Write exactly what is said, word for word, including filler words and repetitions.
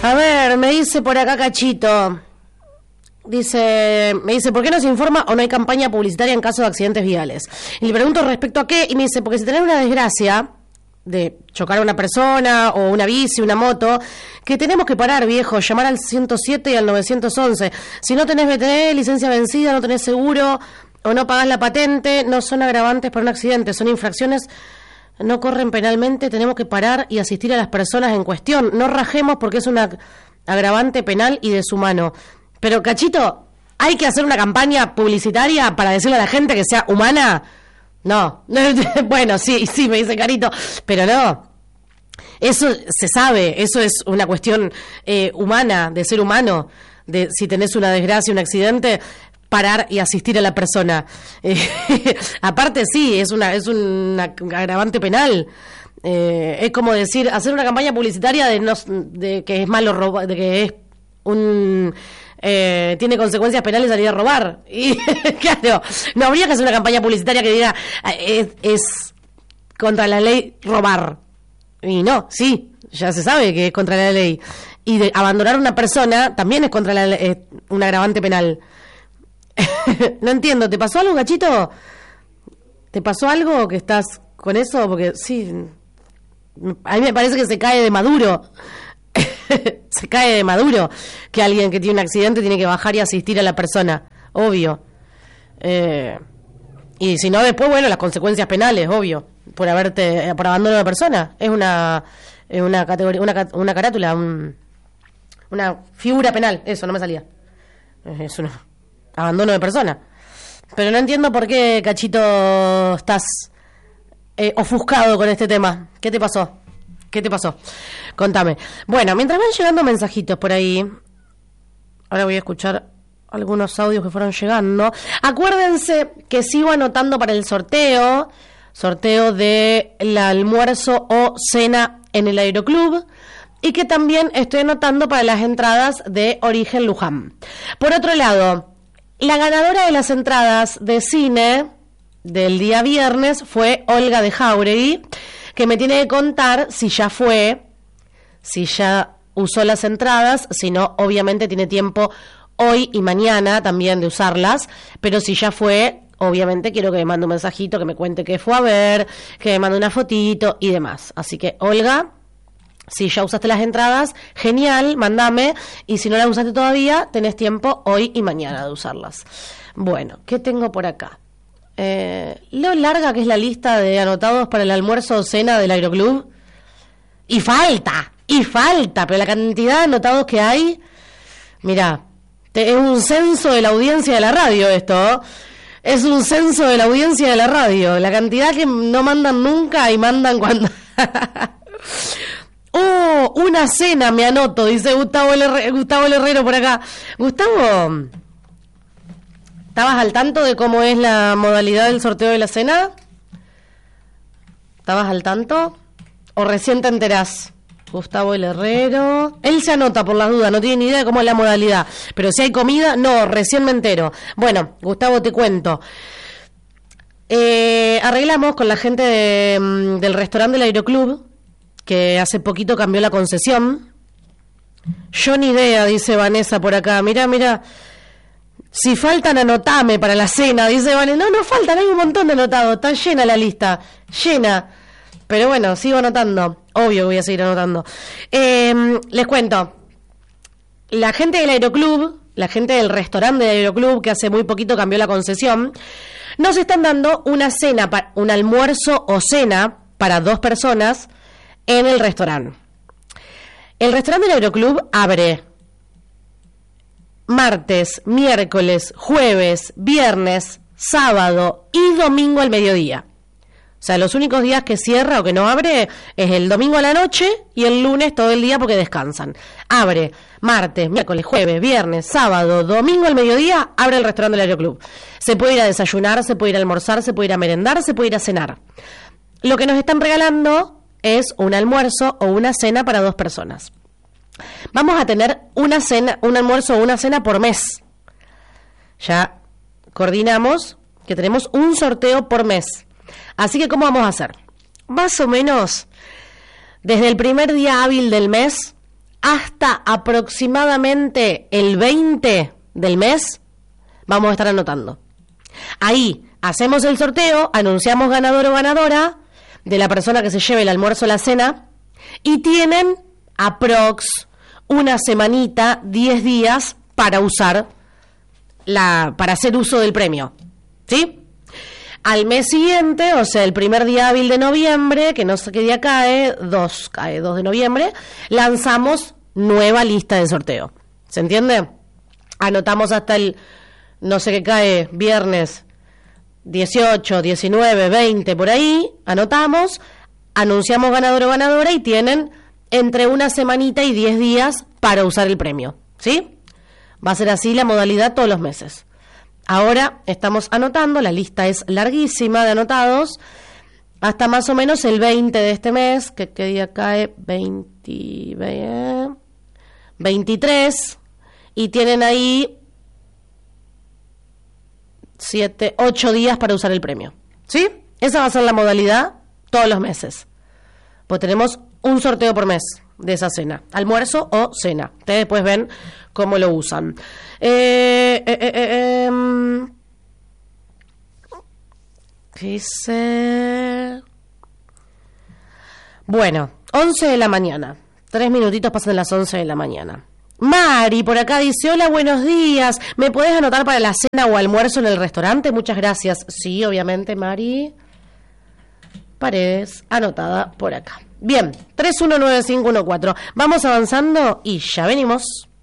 A ver, me dice por acá Cachito. Dice, me dice, ¿por qué no se informa o no hay campaña publicitaria en caso de accidentes viales? Y le pregunto respecto a qué, y me dice, porque si tenés una desgracia de chocar a una persona o una bici, una moto, que tenemos que parar, viejo, llamar al ciento siete y al novecientos once. Si no tenés B T E, licencia vencida, no tenés seguro o no pagás la patente, no son agravantes por un accidente, son infracciones, no corren penalmente, tenemos que parar y asistir a las personas en cuestión. No rajemos porque es una agravante penal y deshumano. Pero, Cachito, ¿hay que hacer una campaña publicitaria para decirle a la gente que sea humana? No. Bueno, sí, sí, me dice Carito, pero no. Eso se sabe, eso es una cuestión eh, humana, de ser humano, de si tenés una desgracia, un accidente, parar y asistir a la persona. Eh, aparte, sí, es una es un agravante penal. Eh, es como decir, hacer una campaña publicitaria de, no, de que es malo robar, de que es un... Eh, tiene consecuencias penales salir a robar. Y claro, no habría que hacer una campaña publicitaria que diga es, es contra la ley robar. Y no, sí, ya se sabe que es contra la ley. Y de abandonar a una persona también es contra la ley, es un agravante penal. No entiendo, ¿te pasó algo, Cachito? ¿Te pasó algo que estás con eso? Porque sí, a mí me parece que se cae de maduro. Se cae de maduro que alguien que tiene un accidente tiene que bajar y asistir a la persona, obvio. Eh, y si no, después, bueno, las consecuencias penales, obvio, por haberte, por abandono de una persona. Es una, es una categoría, una, una carátula, un, una figura penal, eso, no me salía. Es un abandono de persona. Pero no entiendo por qué, Cachito, estás eh, ofuscado con este tema. ¿Qué te pasó? ¿Qué te pasó? Contame. Bueno, mientras van llegando mensajitos por ahí, ahora voy a escuchar algunos audios que fueron llegando. Acuérdense que sigo anotando para el sorteo, sorteo de el almuerzo o cena en el Aeroclub, y que también estoy anotando para las entradas de Origen Luján. Por otro lado, la ganadora de las entradas de cine del día viernes fue Olga de Jauregui, que me tiene que contar si ya fue, si ya usó las entradas, si no, obviamente tiene tiempo hoy y mañana también de usarlas, pero si ya fue, obviamente quiero que me mande un mensajito, que me cuente qué fue a ver, que me mande una fotito y demás. Así que, Olga, si ya usaste las entradas, genial, mandame, y si no las usaste todavía, tenés tiempo hoy y mañana de usarlas. Bueno, ¿qué tengo por acá? Eh, lo larga que es la lista de anotados para el almuerzo o cena del Aeroclub. Y falta, y falta, pero la cantidad de anotados que hay, mirá, te, es un censo de la audiencia de la radio esto, es un censo de la audiencia de la radio, la cantidad que no mandan nunca y mandan cuando... Oh, una cena me anoto, dice Gustavo el Herrero, Gustavo el Herrero por acá. Gustavo, ¿estabas al tanto de cómo es la modalidad del sorteo de la cena? ¿Estabas al tanto? ¿O recién te enterás? Gustavo el Herrero. Él se anota por las dudas, no tiene ni idea de cómo es la modalidad. Pero si hay comida, no, recién me entero. Bueno, Gustavo, te cuento. Eh, arreglamos con la gente de, del restaurante del Aeroclub, que hace poquito cambió la concesión. Yo ni idea, dice Vanessa por acá. Mira, mira. Si faltan, anotame para la cena, dice Vanessa. No, no faltan, hay un montón de anotados. Está llena la lista, llena. Pero bueno, sigo anotando. Obvio que voy a seguir anotando. Eh, les cuento. La gente del Aeroclub, la gente del restaurante del Aeroclub, que hace muy poquito cambió la concesión, nos están dando una cena, un almuerzo o cena para dos personas en el restaurante. El restaurante del Aeroclub abre martes, miércoles, jueves, viernes, sábado y domingo al mediodía. O sea, los únicos días que cierra o que no abre es el domingo a la noche y el lunes todo el día porque descansan. Abre martes, miércoles, jueves, viernes, sábado, domingo al mediodía, abre el restaurante del Aeroclub. Se puede ir a desayunar, se puede ir a almorzar, se puede ir a merendar, se puede ir a cenar. Lo que nos están regalando es un almuerzo o una cena para dos personas. Vamos a tener una cena, un almuerzo o una cena por mes. Ya coordinamos que tenemos un sorteo por mes. Así que, ¿cómo vamos a hacer? Más o menos, desde el primer día hábil del mes hasta aproximadamente el veinte del mes vamos a estar anotando. Ahí hacemos el sorteo, anunciamos ganador o ganadora de la persona que se lleve el almuerzo o la cena y tienen aprox una semanita, diez días para usar la, para hacer uso del premio, ¿sí? Al mes siguiente, o sea, el primer día hábil de noviembre, que no sé qué día cae, dos, cae dos de noviembre, lanzamos nueva lista de sorteo. ¿Se entiende? Anotamos hasta el, no sé qué cae, viernes dieciocho, diecinueve, veinte, por ahí, anotamos, anunciamos ganador o ganadora y tienen entre una semanita y diez días para usar el premio, ¿sí? Va a ser así la modalidad todos los meses. Ahora estamos anotando, la lista es larguísima de anotados, hasta más o menos el veinte de este mes, que qué día cae, veinte, veintitrés, y tienen ahí siete, ocho días para usar el premio, ¿sí? Esa va a ser la modalidad todos los meses. Pues tenemos un sorteo por mes de esa cena, almuerzo o cena. Ustedes después ven cómo lo usan. Eh, eh, eh, eh, eh, dice... Bueno, once de la mañana. Tres minutitos pasan las once de la mañana. Mari, por acá dice, hola, buenos días. ¿Me podés anotar para la cena o almuerzo en el restaurante? Muchas gracias. Sí, obviamente, Mari. Paredes, anotada por acá. Bien, tres uno nueve cinco uno cuatro. Vamos avanzando y ya venimos.